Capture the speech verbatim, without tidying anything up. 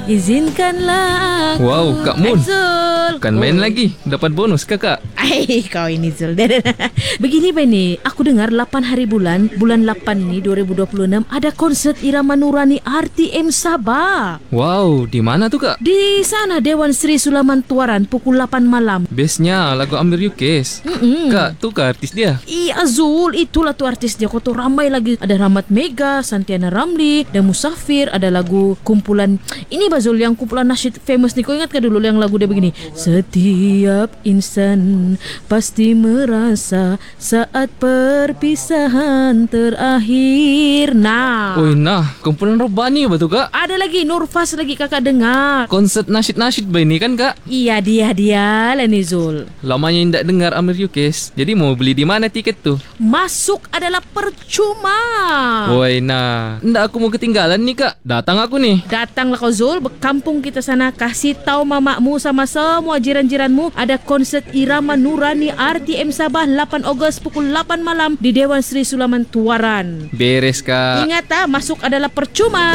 Izinkanlah aku. Wow, Kak Mun. Zul. Kan main oh. lagi. Dapat bonus kakak. Ay, kau ini Zul. Begini Bani, aku dengar lapan hari bulan, bulan lapan ni dua ribu dua puluh enam ada konsert Irama Nurani R T M Sabah. Wow, di mana tuh kak? Di sana Dewan Sri Sulaman Tuaran pukul lapan malam. Bestnya lagu Amir Yukes. Mm-mm. Kak, tuh kak artis dia. Iya Zul, itulah tuh artis dia. Kau tuh ramai lagi. Ada Rahmat Mega, Santiana Ramli, dan Musafir. Ada lagu kumpulan ini Bazul, yang kumpulan nasyid famous nih. Kau ingat kan dulu yang lagu dia begini? Setiap insan pasti merasa saat perpisahan terakhir. Nah. Oi, nah, kumpulan Robani apa tuh kak? Ada lagi Nurfas lagi kakak dengar. Konsert nasyid-nasyid ini kan kak? Iya dia dia lah nih Zul. Lamanya tidak dengar Amir Yukes. Jadi mau beli di mana tiket tuh? Masuk adalah percuma. Oi, nah, ndak aku mau ketinggalan nih kak. Datang aku nih. Datanglah kau Zul, berkampung kita sana. Kasih tahu mamakmu sama semua jiran-jiranmu ada konsert Irama Nurani R T M Sabah lapan Ogos pukul lapan malam di Dewan Sri Sulaman Tuaran. Beres kak. Ingat ah, masuk adalah percuma.